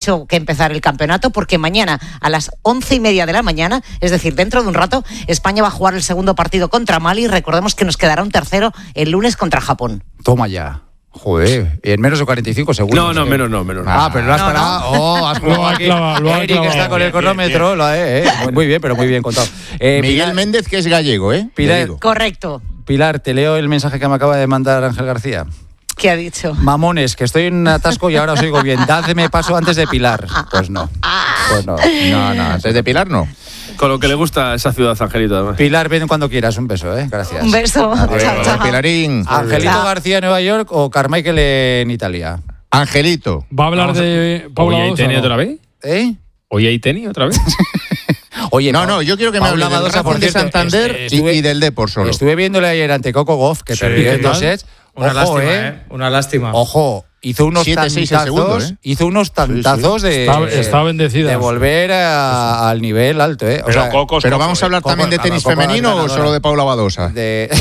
hecho que empezar el campeonato, porque mañana a las 11:30 de la mañana, es decir, dentro de un rato, España va a jugar el segundo partido contra Mali. Recordemos que nos quedará un tercero el lunes contra Japón. Toma ya. Joder, en menos de 45 segundos. No, menos no. Ah, pero lo has parado. Oh, has jugado aquí. Eric está con el cronómetro. Muy bien, pero muy bien contado. Miguel Pilar, Méndez, que es gallego, ¿eh? Correcto. Pilar, te leo el mensaje que me acaba de mandar Ángel García. ¿Qué ha dicho? Mamones, que estoy en un atasco y ahora os oigo bien. Dadme paso antes de Pilar. Pues no. No, antes de Pilar no. Con lo que le gusta a esa ciudad, Angelito. Además. Pilar, ven cuando quieras. Un beso, Gracias. Un beso. Chao. Pilarín. ¿Angelito García en Nueva York o Carmichael en Italia? Angelito. ¿Va a hablar de Paula ¿Hoy hay Badosa, tenis no? otra vez? ¿Hoy hay tenis otra vez? Oye, no, yo quiero que me hable del Racing de Santander y del Depor solo. Estuve viéndole ayer ante Coco Gauff, que perdió en 2 sets. Una lástima, Una lástima. Ojo, hizo unos 7-6 segundos, hizo unos tantazos Está bendecida. de volver al nivel alto, O sea, pero vamos a hablar también de tenis femenino o solo de Paula Badosa.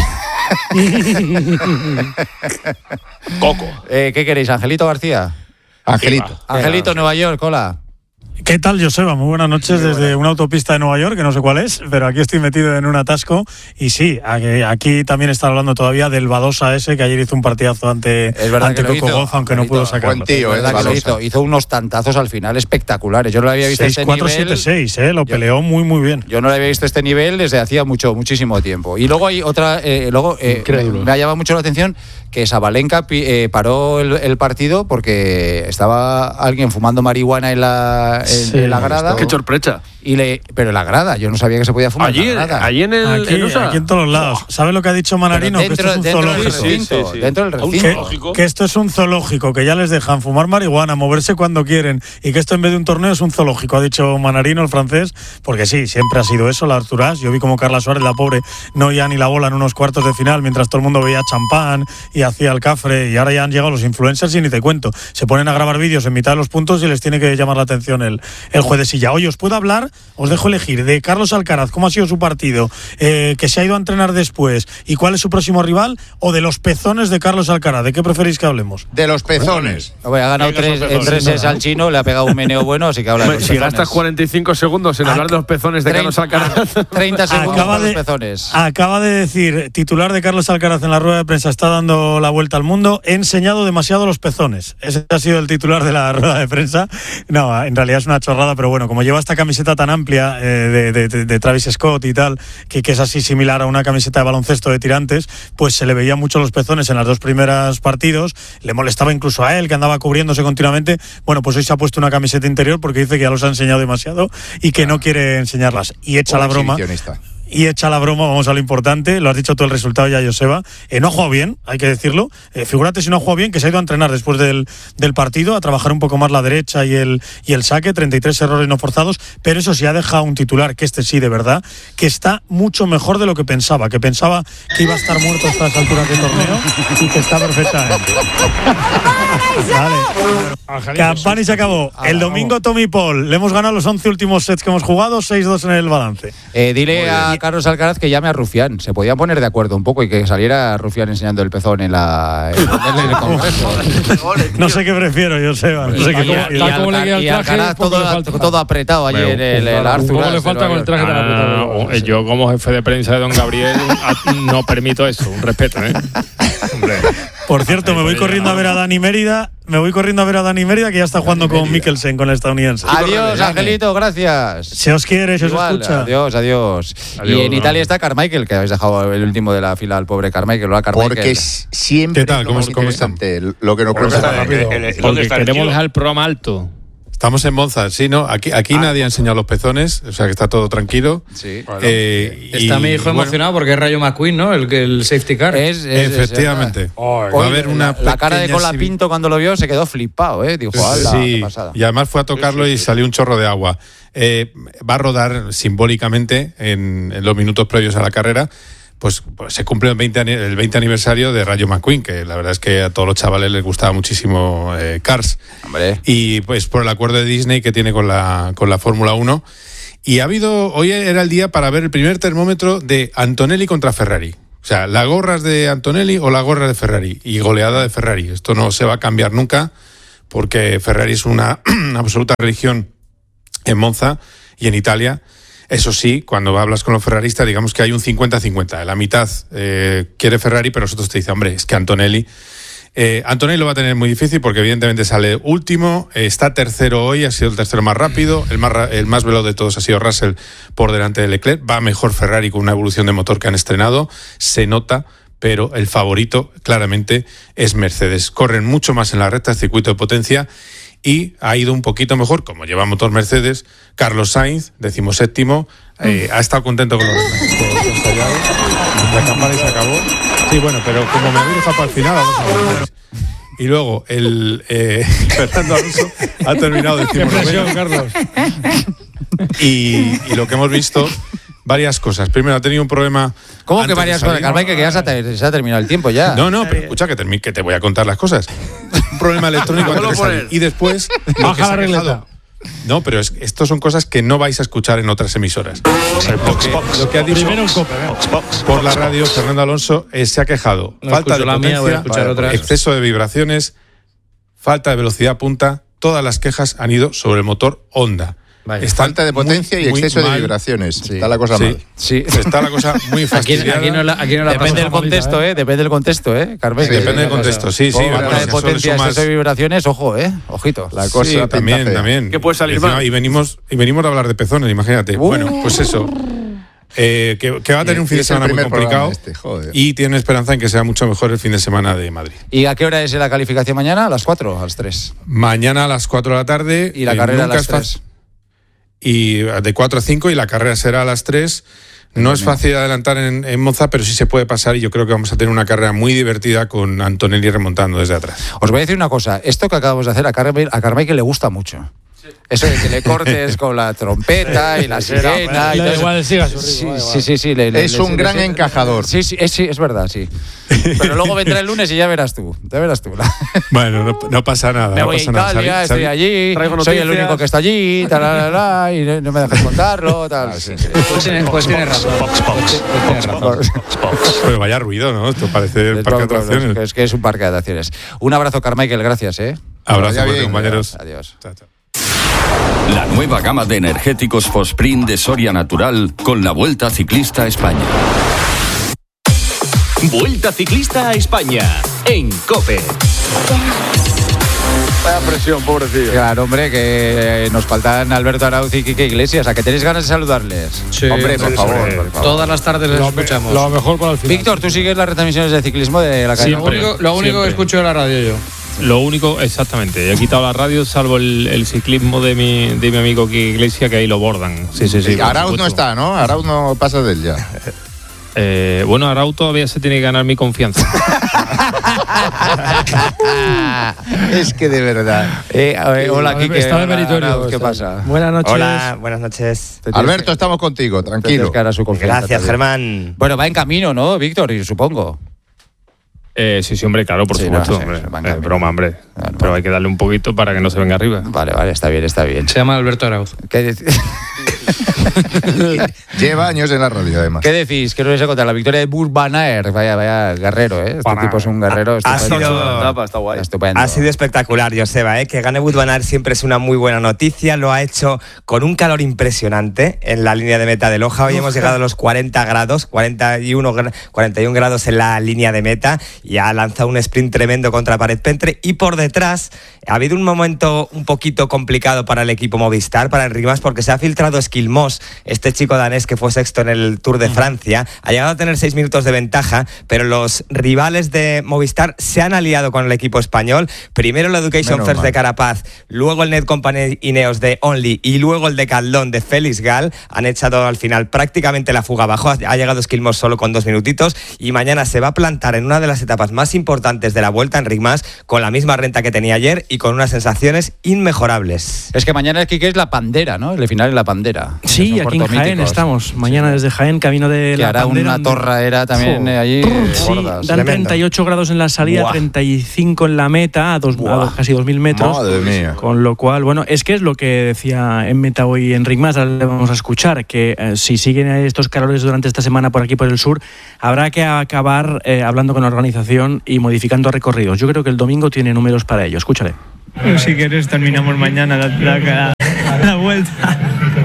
Coco. ¿Qué queréis, Angelito García? Angelito, Nueva York, hola. ¿Qué tal, Joseba? Muy buenas noches desde una autopista de Nueva York, que no sé cuál es, pero aquí estoy metido en un atasco. Y sí, aquí también están hablando todavía del Badosa ese, que ayer hizo un partidazo ante Coco Gauff, aunque no pudo sacarlo. Buen tío, hizo unos tantazos al final espectaculares. Yo no lo había visto 6-4-7-6, lo peleó muy bien. Yo no lo había visto este nivel desde hacía muchísimo tiempo. Y luego hay otra, me ha llamado mucho la atención que Sabalenka paró el partido porque estaba alguien fumando marihuana en la grada. Qué sorpresa. Pero en la grada, yo no sabía que se podía fumar en la grada. Allí en aquí en todos los lados. ¿Sabe lo que ha dicho Manarino? Dentro, que esto es un zoológico. Dentro del recinto. Que esto es un zoológico, que ya les dejan fumar marihuana, moverse cuando quieren, y que esto en vez de un torneo es un zoológico, ha dicho Manarino, el francés, porque sí, siempre ha sido eso, la Arturás. Yo vi como Carla Suárez, la pobre, no oía ni la bola en unos cuartos de final, mientras todo el mundo veía champán y hacía el cafre, y ahora ya han llegado los influencers y ni te cuento. Se ponen a grabar vídeos en mitad de los puntos y les tiene que llamar la atención el juez de silla. Oye, os puedo hablar, os dejo elegir, de Carlos Alcaraz, cómo ha sido su partido, que se ha ido a entrenar después y cuál es su próximo rival, o de los pezones de Carlos Alcaraz. ¿De qué preferís que hablemos? De los pezones. Ha ganado 3 al chino, le ha pegado un meneo bueno, así que habla de los pezones. Si gastas 45 segundos en hablar de los pezones de Carlos Alcaraz. 30 segundos de los pezones. Acaba de decir, titular de Carlos Alcaraz en la rueda de prensa, está dando la vuelta al mundo, he enseñado demasiado los pezones. Ese ha sido el titular de la rueda de prensa. No, en realidad es una chorrada, pero bueno, como lleva esta camiseta tan amplia de Travis Scott y tal, que es así similar a una camiseta de baloncesto de tirantes, pues se le veían mucho los pezones en los 2 primeros partidos, le molestaba incluso a él, que andaba cubriéndose continuamente. Bueno, pues hoy se ha puesto una camiseta interior porque dice que ya los ha enseñado demasiado y que no quiere enseñarlas. Y echa la broma. Vamos a lo importante, lo has dicho tú el resultado ya, Joseba. No ha jugado bien, hay que decirlo. Figúrate si no ha jugado bien, que se ha ido a entrenar después del partido, a trabajar un poco más la derecha y el saque, 33 errores no forzados, pero eso sí ha dejado un titular, que sí, de verdad, que está mucho mejor de lo que pensaba que iba a estar muerto a estas alturas del torneo y que está perfectamente. Vale. Campani se acabó. El domingo Tommy Paul, le hemos ganado los 11 últimos sets que hemos jugado, 6-2 en el balance. Dile a Carlos Alcaraz que llame a Rufián. Se podían poner de acuerdo un poco y que saliera Rufián enseñando el pezón en el Congreso. No sé qué prefiero, Joseba. No sé cómo le queda el traje. Alcaraz todo apretado allí en el Arthur. ¿Cómo le falta con el traje tan apretado? Yo, como jefe de prensa de don Gabriel, no permito eso. Un respeto, Por cierto, me voy corriendo a ver a Dani Mérida. Que ya está jugando con Mikkelsen, con el estadounidense. Adiós, Angelito, gracias. Se os quiere, se os escucha. Adiós. Y en Italia está Carmichael, que habéis dejado el último de la fila al pobre Carmichael. Porque siempre. ¿Qué tal? ¿Cómo están? Lo que nos preocupa rápido. Porque queremos dejar el programa alto. Estamos en Monza, sí, ¿no? Aquí nadie ha enseñado los pezones, o sea que está todo tranquilo. Sí. Está mi hijo emocionado porque es Rayo McQueen, ¿no? El safety car. Efectivamente. Va a haber la cara de Colapinto cuando lo vio se quedó flipado, Dijo, sí, y además fue a tocarlo y salió un chorro de agua. Va a rodar simbólicamente en los minutos previos a la carrera. Pues se cumple el 20 aniversario de Rayo McQueen, que la verdad es que a todos los chavales les gustaba muchísimo Cars. Hombre. Y pues por el acuerdo de Disney que tiene con la Fórmula 1. Y hoy era el día para ver el primer termómetro de Antonelli contra Ferrari. O sea, las gorras de Antonelli o las gorras de Ferrari. Y goleada de Ferrari. Esto no se va a cambiar nunca, porque Ferrari es una absoluta religión en Monza y en Italia. Eso sí, cuando hablas con los ferraristas, digamos que hay un 50-50. La mitad quiere Ferrari, pero nosotros te dicen, hombre, es que Antonelli lo va a tener muy difícil porque evidentemente sale último, está tercero hoy, ha sido el tercero más rápido, el más veloz de todos ha sido Russell por delante de Leclerc, va mejor Ferrari con una evolución de motor que han estrenado, se nota, pero el favorito claramente es Mercedes. Corren mucho más en la recta, circuito de potencia, y ha ido un poquito mejor, como lleva motor Mercedes. Carlos Sainz, 17º, ha estado contento con los ensayado. La campana y se acabó. Sí, bueno, pero como me habéis dejado para el final, vamos a ver. Y luego Fernando Alonso ha terminado 19º. Carlos. Y lo que hemos visto, varias cosas. Primero, ha tenido un problema. ¿Cómo que varias cosas? Carvajal, que ya se ha terminado el tiempo ya. No, pero escucha, que te voy a contar las cosas. Un problema electrónico antes de salir. Y después, baja la regleta. No, pero estos son cosas que no vais a escuchar en otras emisoras. Lo que ha dicho por la radio Fernando Alonso se ha quejado. Falta de potencia, exceso de vibraciones, falta de velocidad punta. Todas las quejas han ido sobre el motor Honda. Falta de potencia y exceso de vibraciones. Sí. Está la cosa mal. Sí, está la cosa muy fastidiada. Aquí no la depende del contexto, depende del contexto, Carmen. Sí, depende del contexto, sí. Falta de potencia, exceso de vibraciones, ojo, ojito. La cosa también. ¿Qué puede salir mal? Y venimos a hablar de pezones, imagínate. Bueno, pues eso. Que va a tener un fin de semana muy complicado y tiene esperanza en que sea mucho mejor el fin de semana de Madrid. ¿Y a qué hora es la calificación mañana? ¿A las 4 o a las 3? Mañana a las 4 de la tarde. ¿Y la carrera a las 3? Y de 4 a 5 y la carrera será a las 3. No es fácil adelantar en Monza, pero sí se puede pasar y yo creo que vamos a tener una carrera muy divertida con Antonelli remontando desde atrás. Os voy a decir una cosa, esto que acabamos de hacer a Carmichael le gusta mucho. Eso de que le cortes con la trompeta y la sirena y todo igual siga su ritmo. Sí. Es un gran encajador. Sí, es verdad, sí. Pero luego vendrá el lunes y ya verás tú. Bueno, no pasa nada. Me voy a Italia, estoy allí, soy el único que está allí, y no me dejes contarlo. Pues tienes razón. Pero vaya ruido, ¿no? Esto parece el parque de atracciones. Es que es un parque de atracciones. Un abrazo, Carmichael, gracias. Abrazo, compañeros. Adiós. Chao. La nueva gama de energéticos Fosprint de Soria Natural con la Vuelta Ciclista a España. Vuelta Ciclista a España en COPE. Vaya presión, pobrecillo. Claro, hombre, que nos faltan Alberto Arauz y Quique Iglesias. ¿A que tenéis ganas de saludarles? Sí, hombre, por favor. Todas las tardes les escuchamos. Lo mejor para el final. Víctor, ¿tú sigues las retransmisiones de ciclismo de la calle? Lo único que escucho de la radio yo. Lo único, exactamente. He quitado la radio, salvo el ciclismo de mi amigo Quique Iglesias, que ahí lo bordan. Sí. Arauz no está, ¿no? Arauz no pasa de él ya. Bueno, Arauz todavía se tiene que ganar mi confianza. Es que de verdad. Hola, Quique. Está de meritorio. ¿Qué pasa? Buenas noches. Hola, buenas noches. Alberto, estamos contigo, tranquilo. Gracias, Germán. Bueno, va en camino, ¿no, Víctor? Supongo. Sí, hombre, claro, por supuesto. Broma, hombre. Pero hay que darle un poquito para que no se venga arriba. Vale, está bien. Se llama Alberto Arauz. Lleva años en la radio, además. ¿Qué decís? ¿Qué nos vais a contar? La victoria de Wout van Aert. Vaya guerrero, ¿eh? Este tipo es un guerrero estupendo. Está guay. Ha sido espectacular, Joseba, ¿eh? Que gane Wout van Aert siempre es una muy buena noticia. Lo ha hecho con un calor impresionante en la línea de meta de Loja. Hoy hemos llegado a los 40 grados, 41 grados en la línea de meta. Y ha lanzado un sprint tremendo contra Paret Pentre. Y por detrás ha habido un momento un poquito complicado para el equipo Movistar, para Enric Mas, porque se ha filtrado Eskil Moss, este chico danés que fue sexto en el Tour de Francia. Ha llegado a tener 6 minutos de ventaja, pero los rivales de Movistar se han aliado con el equipo español. Primero el Education First de Carapaz, luego el Netcompany Ineos de Only y luego el Decathlon de Félix Gall. Han echado al final prácticamente la fuga abajo. Ha llegado Eskil Moss solo con 2 minutitos y mañana se va a plantar en una de las etapas más importantes de la Vuelta, Enric Mas, con la misma renta que tenía ayer y con unas sensaciones inmejorables. Es que mañana el Quique es la Pandera, ¿no? El final es la Pandera. Sí, aquí en Jaén estamos. Mañana desde Jaén, camino de que la hará Pandera. Una torradera también allí. Sí, dan 38 grados en la salida, ¡buah! 35 en la meta, a casi 2.000 metros. Madre mía. Con lo cual, bueno, es que es lo que decía en meta hoy Enric Mas, ahora le vamos a escuchar, que si siguen estos calores durante esta semana por aquí por el sur, habrá que acabar hablando con la organización y modificando recorridos. Yo creo que el domingo tiene números para ello. Escúchale. Si quieres terminamos mañana la vuelta.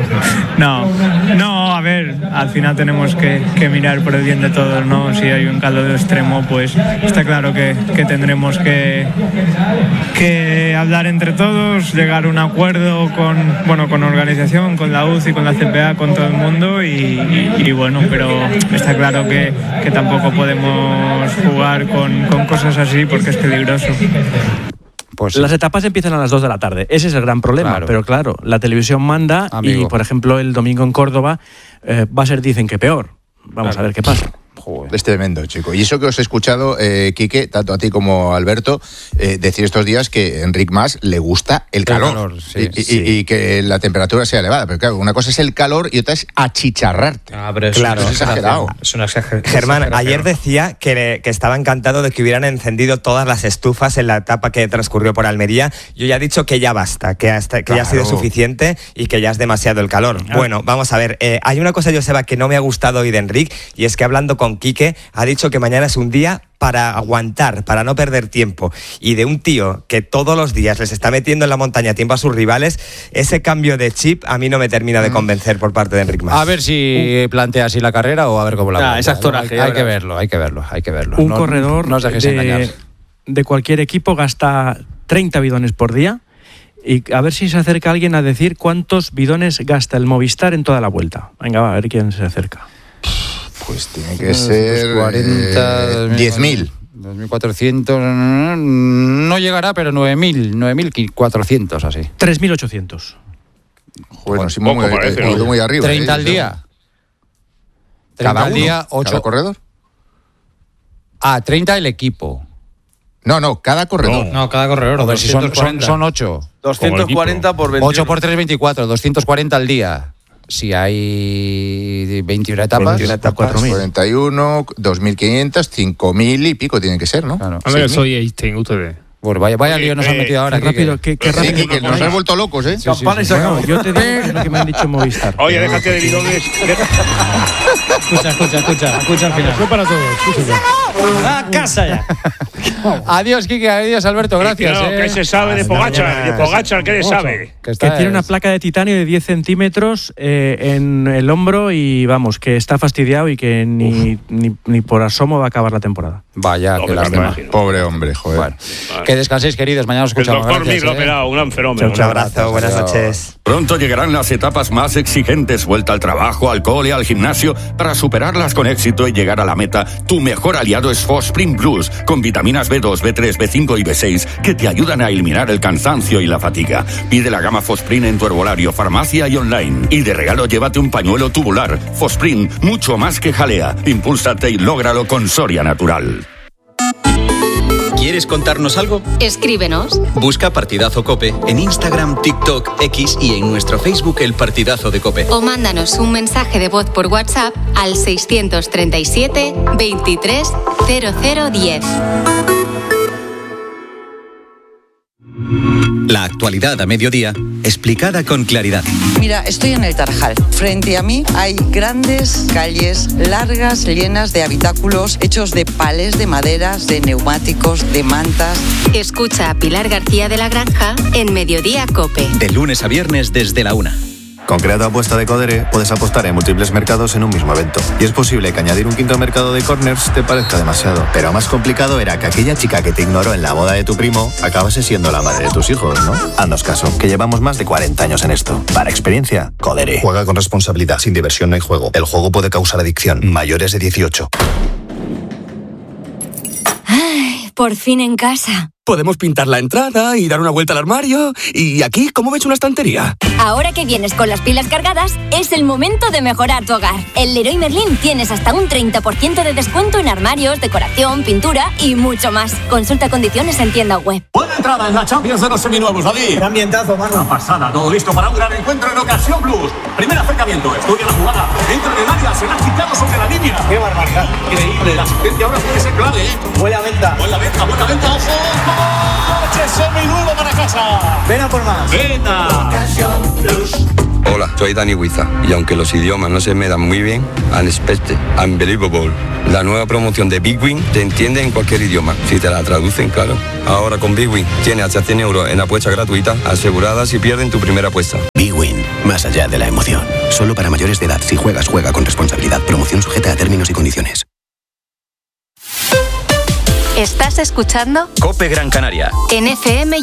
No, a ver, al final tenemos que mirar por el bien de todos, ¿no? Si hay un calor extremo, pues está claro que tendremos que hablar entre todos, llegar a un acuerdo con organización, con la UCI, con la CPA, con todo el mundo y bueno, pero está claro que tampoco podemos jugar con cosas así porque es peligroso. Pues las etapas empiezan a las 2 de la tarde. Ese es el gran problema. Claro. Pero claro, la televisión manda. Amigo. Y, por ejemplo, el domingo en Córdoba va a ser, dicen que peor. Vamos a ver qué pasa. Joder. Es tremendo, chico. Y eso que os he escuchado, Quique, tanto a ti como a Alberto, decir estos días que a Enric Mas le gusta el calor. Y que la temperatura sea elevada. Pero claro, una cosa es el calor y otra es achicharrarte. Pero claro, es exagerado. Es una exageración. Germán, ayer decía que estaba encantado de que hubieran encendido todas las estufas en la etapa que transcurrió por Almería. Yo ya he dicho que ya basta, que ya ha sido suficiente y que ya es demasiado el calor. Bueno, vamos a ver. Hay una cosa, Joseba, que no me ha gustado hoy de Enric, y es que hablando con Quique, ha dicho que mañana es un día para aguantar, para no perder tiempo. Y de un tío que todos los días les está metiendo en la montaña tiempo a sus rivales, ese cambio de chip a mí no me termina de convencer por parte de Enric Mas. A ver si plantea así la carrera o a ver cómo la plantea. Exacto, hay que verlo. Un corredor de cualquier equipo gasta 30 bidones por día. Y a ver si se acerca alguien a decir cuántos bidones gasta el Movistar en toda la vuelta. Venga, va, a ver quién se acerca. Pues tiene que ser 10.000. 2.400, no llegará, pero 9.400 así. 3.800. Bueno, sí, muy arriba. 30 al día. 30 al día, 8. ¿Cada corredor? 30 el equipo. No, cada corredor. No, cada corredor. A ver si son 8. 240 por 21. 8 por 3, 24. 240 al día. Si hay 21 etapas, 41, 2.500, 5.000 y pico tienen que ser, ¿no? Claro. A ver, soy Einstein, ustedes. Bueno, vaya lío nos han metido ahora. Qué rápido. Que nos has vuelto locos, ¿eh? Campana y se acabó. Yo te digo lo que me han dicho en Movistar. Oye, déjate de bidones. Escucha al final. Fue para todos. ¡A casa ya! Adiós, Quique, adiós, Alberto, gracias. ¿Qué se sabe de Pogačar? De Pogačar, ¿qué le sabe? Que tiene una placa de titanio de 10 centímetros en el hombro y vamos, que está fastidiado y que ni por asomo va a acabar la temporada. Vaya, que lástima. Pobre hombre, joder. Bueno, que descanséis, queridos, mañana os escuchamos. El doctor Miglo, operado, un gran fenómeno. Un abrazo, buenas noches. Pronto llegarán las etapas más exigentes, vuelta al trabajo, al cole, al gimnasio. Para superarlas con éxito y llegar a la meta, tu mejor aliado es Fosprint Plus, con vitaminas B2, B3, B5 y B6 que te ayudan a eliminar el cansancio y la fatiga. Pide la gama Fosprint en tu herbolario, farmacia y online. Y de regalo llévate un pañuelo tubular. Fosprint, mucho más que jalea. Impúlsate y lógralo con Soria Natural. ¿Quieres contarnos algo? Escríbenos. Busca Partidazo COPE en Instagram, TikTok, X y en nuestro Facebook El Partidazo de COPE. O mándanos un mensaje de voz por WhatsApp al 637 23 0010. La actualidad a mediodía, explicada con claridad. Mira, estoy en el Tarajal. Frente a mí hay grandes calles largas, llenas de habitáculos hechos de palés de maderas, de neumáticos, de mantas. Escucha a Pilar García de la Granja en Mediodía COPE. De lunes a viernes desde la 1. Con Creato Apuesta de Codere puedes apostar en múltiples mercados en un mismo evento. Y es posible que añadir un quinto mercado de corners te parezca demasiado. Pero más complicado era que aquella chica que te ignoró en la boda de tu primo acabase siendo la madre de tus hijos, ¿no? Haznos caso, que llevamos más de 40 años en esto. Para experiencia, Codere. Juega con responsabilidad, sin diversión no hay juego. El juego puede causar adicción. Mayores de 18. Ay, por fin en casa. Podemos pintar la entrada y dar una vuelta al armario. Y aquí, ¿cómo ves una estantería? Ahora que vienes con las pilas cargadas, es el momento de mejorar tu hogar. En Leroy Merlin tienes hasta un 30% de descuento en armarios, decoración, pintura y mucho más. Consulta condiciones en tienda web. Buena entrada en la Champions de los seminuevos, David. Qué ambientazo, mano. Una pasada, todo listo para un gran encuentro en Ocasión Plus. Primer acercamiento, estudia la jugada. Entra en el área, se la ha quitado sobre la línea. Qué barbaridad. Increíble, la asistencia ahora puede ser clave, ¿eh? Buena venta. Buena venta, ojo. Seminuevo para casa. Ven a por más. Venta. Hola, soy Dani Huiza y aunque los idiomas no se me dan muy bien, unexpected, unbelievable. La nueva promoción de Big Win te entiende en cualquier idioma, si te la traducen, claro. Ahora con Big Win tienes hasta 100 euros en apuestas gratuitas aseguradas si pierden tu primera apuesta. Big Win, más allá de la emoción. Solo para mayores de edad. Si juegas, juega con responsabilidad. Promoción sujeta a términos y condiciones. ¿Estás escuchando? COPE Gran Canaria. En FM